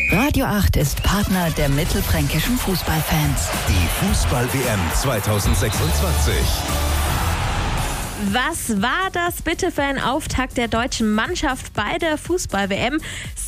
Radio 8 ist Partner der mittelfränkischen Fußballfans. Die Fußball-WM 2026. Was war das bitte für ein Auftakt der deutschen Mannschaft bei der Fußball-WM?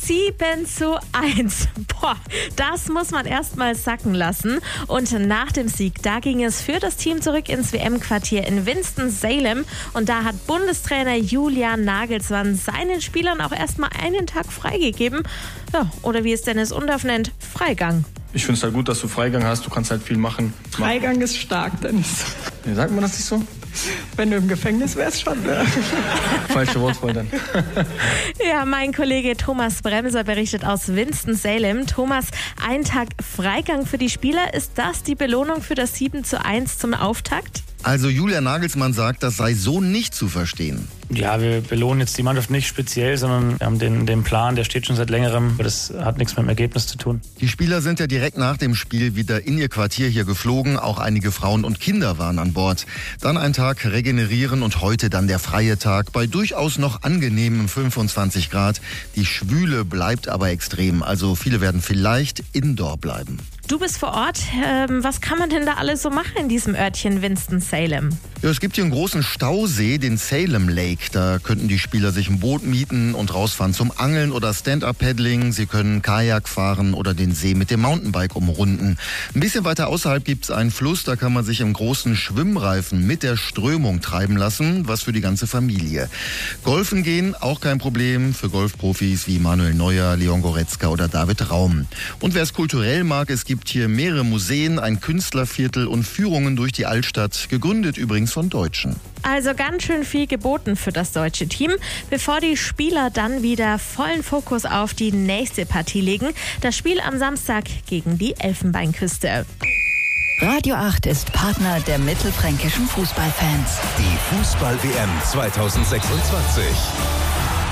7:1. Boah, das muss man erst mal sacken lassen. Und nach dem Sieg, da ging es für das Team zurück ins WM-Quartier in Winston-Salem. Und da hat Bundestrainer Julian Nagelsmann seinen Spielern auch erstmal einen Tag freigegeben. Ja, oder wie es Dennis Undorf nennt, Freigang. Ich finde es halt gut, dass du Freigang hast. Du kannst halt viel machen. Freigang ist stark, Dennis. Ja, sagt man das nicht so? Wenn du im Gefängnis wärst, schon. Ne? Falsche Wortwahl dann. Ja, mein Kollege Thomas Bremser berichtet aus Winston-Salem. Thomas, ein Tag Freigang für die Spieler. Ist das die Belohnung für das 7:1 zum Auftakt? Also Julian Nagelsmann sagt, das sei so nicht zu verstehen. Ja, wir belohnen jetzt die Mannschaft nicht speziell, sondern wir haben den Plan, der steht schon seit längerem. Aber das hat nichts mit dem Ergebnis zu tun. Die Spieler sind ja direkt nach dem Spiel wieder in ihr Quartier hier geflogen. Auch einige Frauen und Kinder waren an Bord. Dann ein Tag regenerieren und heute dann der freie Tag bei durchaus noch angenehmen 25 Grad. Die Schwüle bleibt aber extrem. Also viele werden vielleicht indoor bleiben. Du bist vor Ort. Was kann man denn da alles so machen in diesem Örtchen Winston-Salem? Ja, es gibt hier einen großen Stausee, den Salem Lake. Da könnten die Spieler sich ein Boot mieten und rausfahren zum Angeln oder Stand-Up-Paddling. Sie können Kajak fahren oder den See mit dem Mountainbike umrunden. Ein bisschen weiter außerhalb gibt es einen Fluss, da kann man sich im großen Schwimmreifen mit der Strömung treiben lassen, was für die ganze Familie. Golfen gehen, auch kein Problem für Golfprofis wie Manuel Neuer, Leon Goretzka oder David Raum. Und wer es kulturell mag, es gibt hier mehrere Museen, ein Künstlerviertel und Führungen durch die Altstadt, gegründet übrigens von Deutschen. Also ganz schön viel geboten für das deutsche Team, bevor die Spieler dann wieder vollen Fokus auf die nächste Partie legen. Das Spiel am Samstag gegen die Elfenbeinküste. Radio 8 ist Partner der mittelfränkischen Fußballfans. Die Fußball-WM 2026.